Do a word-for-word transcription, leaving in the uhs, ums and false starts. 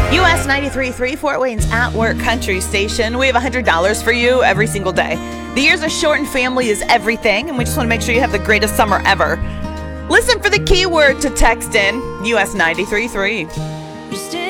U S ninety-three point three, Fort Wayne's At Work Country Station. We have one hundred dollars for you every single day. The years are short and family is everything, and we just want to make sure you have the greatest summer ever. Listen for the keyword to text in, U S ninety-three point three.